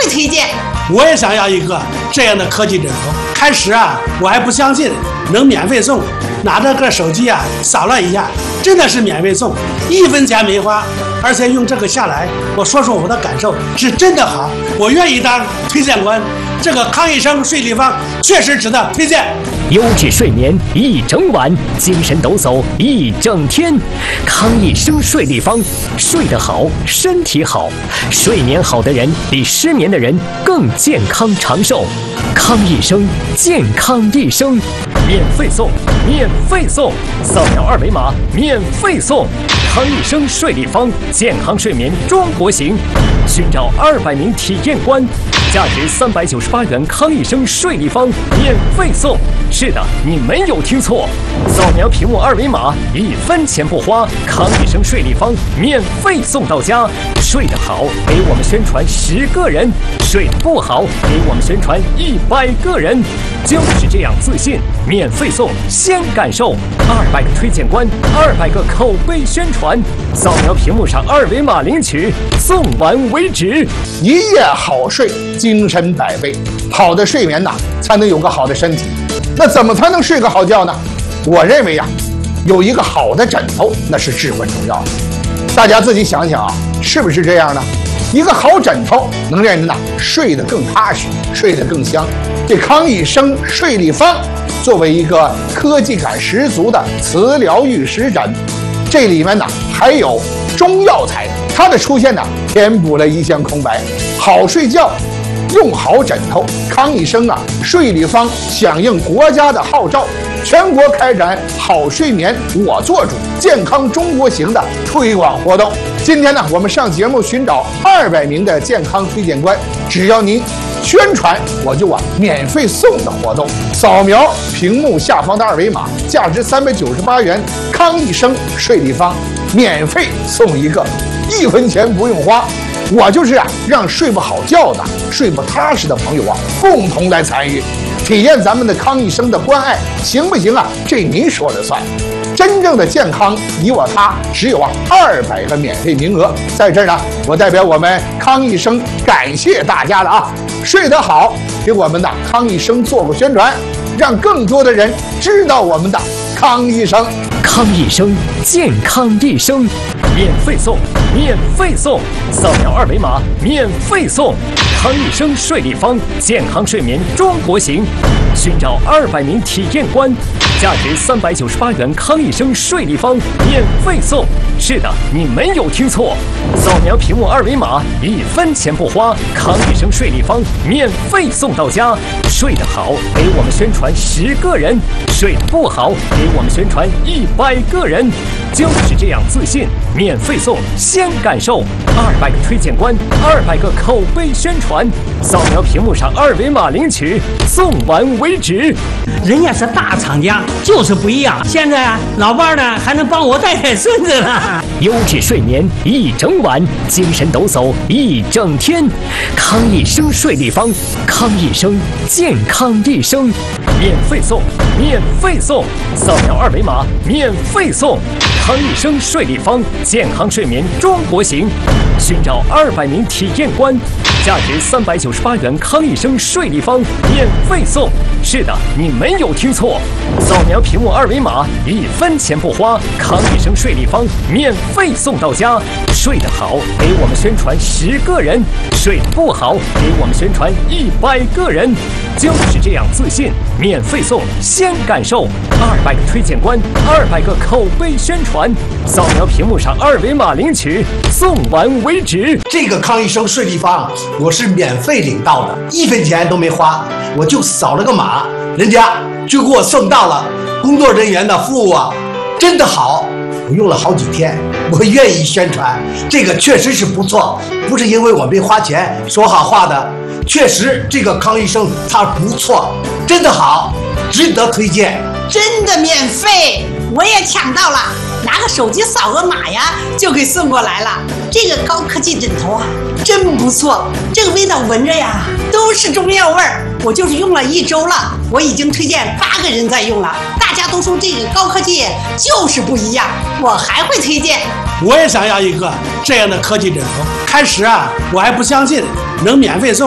推荐。 我也想要一个这样的科技枕头。开始我还不相信能免费送，拿着个手机扫了一下，真的是免费送，1分钱没花，而且用这个下来，我说说我的感受，是真的好，我愿意当推荐官。这个康益生睡立方确实值得推荐。 优质睡眠一整晚，精神抖擞一整天。康益生睡立方，睡得好，身体好，睡眠好的人比失眠的人更健康长寿。康益生，健康一生，免费送，免费送，扫描2维码免费送。康益生睡立方，健康睡眠中国行，寻找200名体验官，价值398元。康益生睡立方免费送。是的，你没有听错，扫描屏幕2维码，1分钱不花，康益生睡立方免费送到家。睡得好，给我们宣传10个人；睡得不好，给我们宣传100个人。就是这样自信，免费送，先感受200个推荐官，200个口碑宣传。扫描屏幕上2维码领取，送完为止。 一夜好睡，精神百倍。好的睡眠才能有个好的身体。那怎么才能睡个好觉呢？我认为有一个好的枕头那是至关重要的。大家自己想想是不是这样呢？一个好枕头能让人睡得更踏实，睡得更香。这康益生睡立方作为一个科技感十足的磁疗玉石枕，这里面还有中药材，它的出现填补了一项空白。好睡觉用好枕头，康益生睡立方响应国家的号召，全国开展好睡眠我做主，健康中国行的推广活动。今天我们上节目寻找200名的健康推荐官，只要您宣传，我就免费送的活动。扫描屏幕下方的2维码，价值398元，康益生睡立方免费送一个，1分钱不用花。我就是让睡不好觉的、睡不踏实的朋友共同来参与，体验咱们的康益生的关爱，行不行这您说了算。真正的健康，你我他，只有200个免费名额。在这儿我代表我们康益生感谢大家了睡得好，给我们的康益生做过宣传，让更多的人知道我们的康益生。 康益生，健康一生，免费送，免费送，扫描2维码免费送。康益生睡立方，健康睡眠中国行，寻找200名体验官，价值398元。康益生睡立方免费送。是的，你没有听错，扫描屏幕2维码，1分钱不花，康益生睡立方免费送到家。睡得好，给我们宣传10个人；睡得不好，给我们宣传100个人。就是这样自信，免费送，先感受200个推荐官，200个口碑宣传。扫描屏幕上2维码领取，送完为止。 人家是大厂家，就是不一样。现在老伴呢还能帮我带孙子了。 优质睡眠一整晚，精神抖擞一整天。康益生睡立方，康益生，健康一生，免费送，免费送，扫描2维码免费送。康益生睡立方，健康睡眠中国行，寻找200名体验官，价值398元。康益生睡立方免费送。是的，你没有听错，扫描屏幕2维码，1分钱不花，康益生睡立方免费送到家。睡得好，给我们宣传10个人；睡得不好，给我们宣传100个人。就是这样自信，免费送，先感受200个推荐官，200个口碑宣传。扫描屏幕上2维码领取，送完为止。 这个康益生睡立方我是免费领到的，1分钱都没花，我就扫了个码，人家就给我送到了。工作人员的服务真的好，我用了好几天，我愿意宣传，这个确实是不错，不是因为我没花钱说好话的，确实这个康益生它不错，真的好，值得推荐。 真的免费，我也抢到了，拿个手机扫个码就给送过来了。这个高科技枕头真不错，这个味道闻着都是中药味儿。我就是用了1周了，我已经推荐8个人在用了，大家都说这个高科技就是不一样，我还会推荐。 我也想要一个这样的科技枕头。开始我还不相信能免费送，